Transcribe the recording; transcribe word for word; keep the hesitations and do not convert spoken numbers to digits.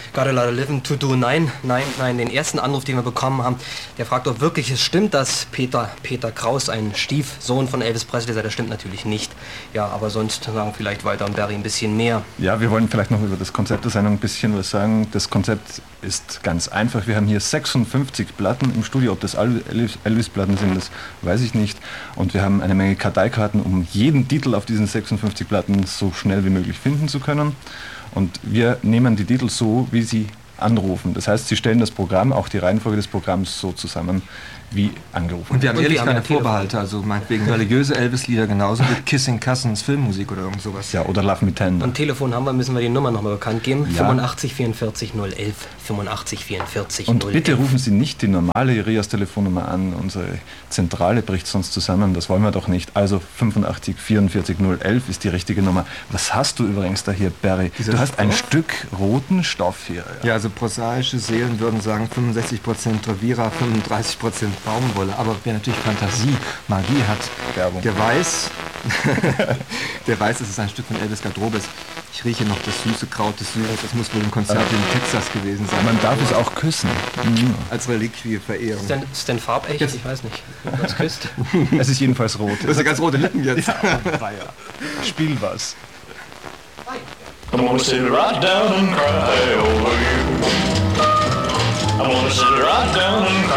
Got a lot of living to do. Nein, nein, nein. Den ersten Anruf, den wir bekommen haben, der fragt, ob wirklich es stimmt, dass Peter, Peter Kraus ein Stiefsohn von Elvis Presley sei. Das stimmt natürlich nicht. Ja, aber sonst sagen vielleicht Walter und Barry ein bisschen mehr. Ja, wir wollen vielleicht noch über das Konzept der Sendung ein bisschen was sagen. Das Konzept ist ganz einfach. Wir haben hier sechsundfünfzig Platten im Studio. Ob das Elvis-Platten sind, das weiß ich nicht. Und wir haben eine Menge Karteikarten, um jeden Titel auf diesen sechsundfünfzig Platten so schnell wie möglich finden zu können. Und wir nehmen die Titel so, wie sie anrufen. Das heißt, sie stellen das Programm, auch die Reihenfolge des Programms so zusammen, wie angerufen. Und wir haben Und ehrlich wir haben keine ja Telefon. Vorbehalte, also meinetwegen religiöse Elvis-Lieder genauso wie Kissing Cousins Filmmusik oder irgend sowas. Ja, oder Love Me Tender. Und Telefon haben wir, müssen wir die Nummer nochmal bekannt geben. Ja. fünfundachtzig vierundvierzig null elf, fünfundachtzig vierundvierzig Und null elf. bitte rufen Sie nicht die normale Rias-Telefonnummer an. Unsere Zentrale bricht sonst zusammen. Das wollen wir doch nicht. Also fünfundachtzig vierundvierzig null elf ist die richtige Nummer. Was hast du übrigens da hier, Barry? Dieser Du hast ein Stoff? Stück roten Stoff hier. Ja, also prosaische Seelen würden sagen fünfundsechzig Prozent Trevira, fünfunddreißig Prozent Baumwolle. Aber wer natürlich Fantasie, Magie hat, Werbung. der weiß, der weiß, dass es ein Stück von Elvis Garderobe ist. Ich rieche noch das süße Kraut des Syriens. Das muss wohl ein Konzert in Texas gewesen sein. Man darf es auch küssen. Mhm. Als Reliquie verehren. Ist denn, ist denn farbecht? Jetzt. Ich weiß nicht. Was küsst? Es ist jedenfalls rot. Du hast ja ganz rote Lippen jetzt. Ja, Spiel was. I'm gonna sit right down and cry over you. I'm gonna sit right down and cry